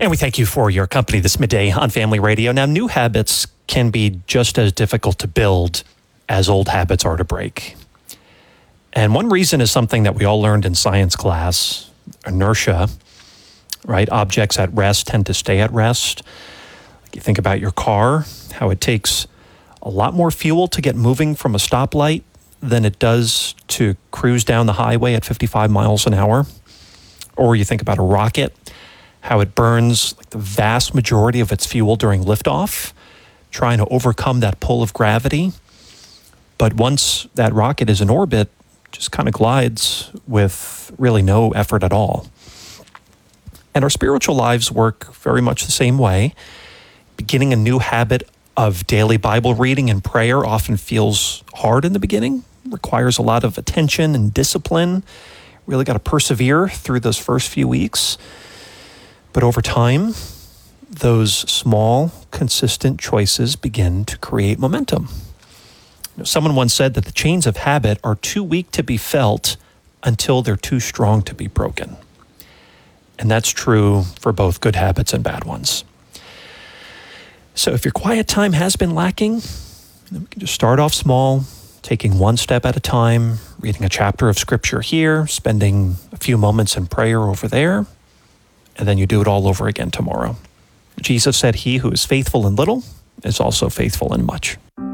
And we thank you for your company this midday on Family Radio. Now, new habits can be just as difficult to build as old habits are to break. And one reason is something that we all learned in science class, inertia, right? Objects at rest tend to stay at rest. Like you think about your car, how it takes a lot more fuel to get moving from a stoplight than it does to cruise down the highway at 55 miles an hour. Or you think about a rocket, how it burns like the vast majority of its fuel during liftoff, trying to overcome that pull of gravity. But once that rocket is in orbit, just kind of glides with really no effort at all. And our spiritual lives work very much the same way. Beginning a new habit of daily Bible reading and prayer often feels hard in the beginning, requires a lot of attention and discipline. Really got to persevere through those first few weeks. But over time, those small, consistent choices begin to create momentum. Someone once said that the chains of habit are too weak to be felt until they're too strong to be broken. And that's true for both good habits and bad ones. So if your quiet time has been lacking, we can just start off small, taking one step at a time, reading a chapter of scripture here, spending a few moments in prayer over there, and then you do it all over again tomorrow. Jesus said, "He who is faithful in little is also faithful in much."